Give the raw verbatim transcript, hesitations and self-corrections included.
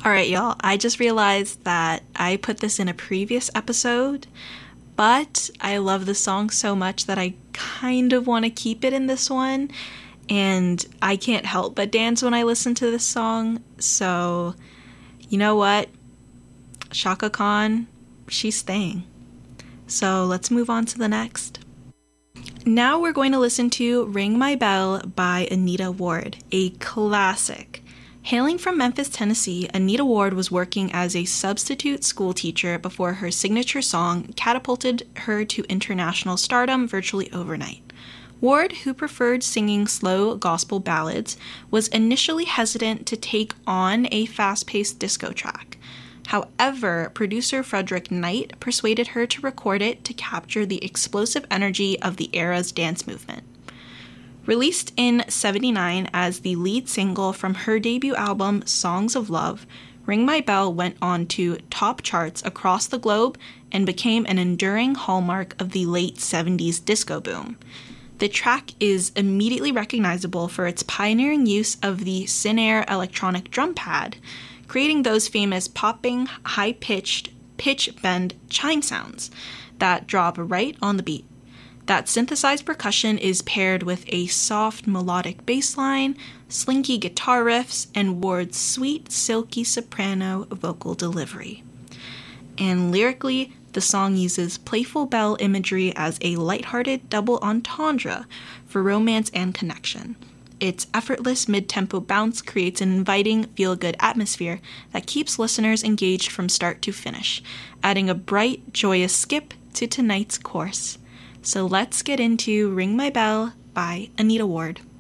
All right, y'all, I just realized that I put this in a previous episode, but I love the song so much that I kind of want to keep it in this one, and I can't help but dance when I listen to this song, so you know what? Chaka Khan, she's staying. So let's move on to the next. Now we're going to listen to Ring My Bell by Anita Ward, a classic. Hailing from Memphis, Tennessee, Anita Ward was working as a substitute school teacher before her signature song catapulted her to international stardom virtually overnight. Ward, who preferred singing slow gospel ballads, was initially hesitant to take on a fast-paced disco track. However, producer Frederick Knight persuaded her to record it to capture the explosive energy of the era's dance movement. Released in seventy-nine as the lead single from her debut album, Songs of Love, Ring My Bell went on to top charts across the globe and became an enduring hallmark of the late seventies disco boom. The track is immediately recognizable for its pioneering use of the Sinair electronic drum pad, creating those famous popping, high-pitched, pitch-bend chime sounds that drop right on the beat. That synthesized percussion is paired with a soft melodic bass line, slinky guitar riffs, and Ward's sweet, silky soprano vocal delivery. And lyrically, the song uses playful bell imagery as a lighthearted double entendre for romance and connection. Its effortless mid-tempo bounce creates an inviting, feel-good atmosphere that keeps listeners engaged from start to finish, adding a bright, joyous skip to tonight's course. So let's get into Ring My Bell by Anita Ward.